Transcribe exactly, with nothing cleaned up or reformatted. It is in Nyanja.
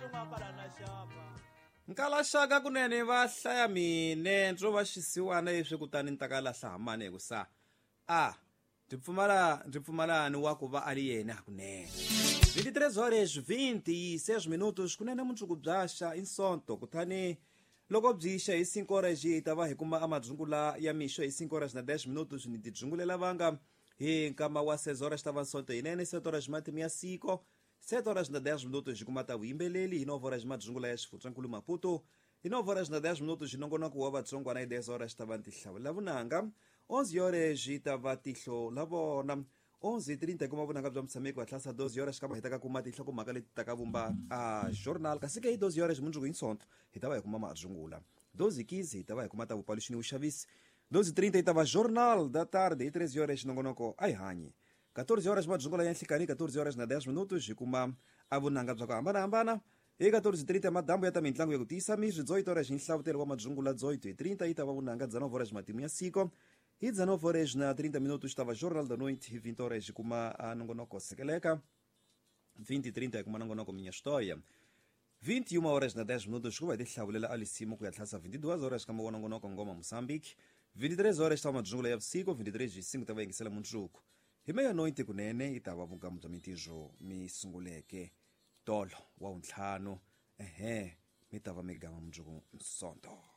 nkala shaka kunene va hlaya mine ndzo va xisiwana leswi kutani ni taka lahla hamane ku sa a ndzi pfumala ndzi pfumalani wa ku va ali yena kunene vinte-três horas vinte e seis minutos kunene mundzuku byaxa insonto kutani loko byixa hi cinco horas hi ta va hi kuma amadzungula ya mixo hi cinco horas na dez minutos ni tidzungulela vanga hi nkama wa seis horas ta vansonto hinene sete horas matimu ya siko sete horas na dez minutos hi kuma ta vuyimbeleri hi nove horas madzungula ya xifutsankulu maputo hi nove horas na dez minutos hi nongonoko wa vatsongwana hi dez horas ta va tihlawu la vunanga onze horas hi ta va tihlo la vona onze e trinta hi kuma vunanga bya mutsameki va tlhasa doze horas kama hi ta ka kuma tihlo kumhaka leti ta ka vumba a journal kasi ke hi doze horas mundzuku hi nsonto hi ta va hi kuma madzungula doze quinze hi ta va hi kuma ta vupaluxini vuxavisi doze trinta hi ta va journal da tarde hi treze horas nongonoko a hi hanyi quatorze horas madzungula ya nhlikani quatorze horas na dez minutos hi kuma a vunanga bya ku hambanahambana hi quatorze trinta madambu ya ta mitlangu ya ku tiyisa miri dezoito horas hi nhlavutelo wa madzungula dezoito hi trinta hi ta va vunanga dza nove horas matimu ya siko hi dezanove horas na trinta minutos estava Jornal da Noite hi vinte horas hi kuma a nongonoko sekeleka vinte e trinta hi kuma nongonoko minha história vinte e uma horas na dez minutos ku va hi tihlawulela alisimo ku ya tlhasa vinte-duas horas kama wa nongonoko ngoma Moçambique vinte-três horas tava madzungula ya vusiku vinte-três e cinco tava yingisela mundzuku hi meia-noite kunene hi tava vukamu bya mintirho mi sunguleke tolo wa untlhanu ehe mi tava mi gama mundzuku nsonto.